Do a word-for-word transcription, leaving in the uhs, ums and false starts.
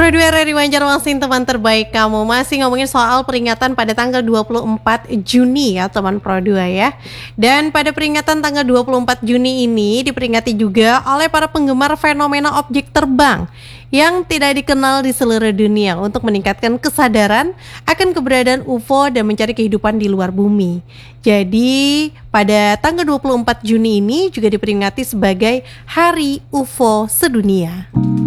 Pro dua R R I Banjarmasin, teman terbaik kamu. Masih ngomongin soal peringatan pada tanggal dua puluh empat Juni ya teman Pro dua ya. Dan pada peringatan tanggal dua puluh empat Juni ini diperingati juga oleh para penggemar fenomena objek terbang yang tidak dikenal di seluruh dunia untuk meningkatkan kesadaran akan keberadaan U F O dan mencari kehidupan di luar bumi. Jadi pada tanggal dua puluh empat Juni ini juga diperingati sebagai Hari U F O Sedunia.